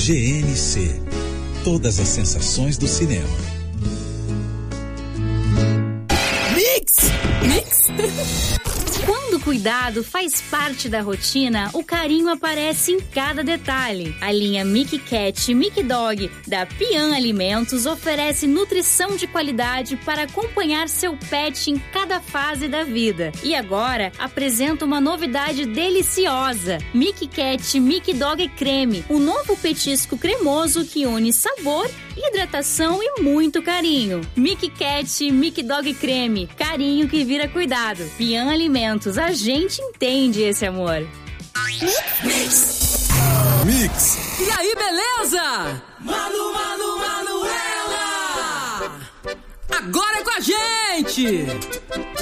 GNC. Todas as sensações do cinema. Mix! Quando o cuidado faz parte da rotina, o carinho aparece em cada detalhe. A linha Mickey Cat Mickey Dog da Pian Alimentos oferece nutrição de qualidade para acompanhar seu pet em cada fase da vida. E agora apresenta uma novidade deliciosa: Mickey Cat Mickey Dog Creme, um novo petisco cremoso que une sabor, hidratação e muito carinho. Mickey Cat Mickey Dog Creme, carinho que vira cuidado. Pian Alimentos, a gente entende esse amor. Mix. E aí, beleza? Manuela! Agora é com a gente!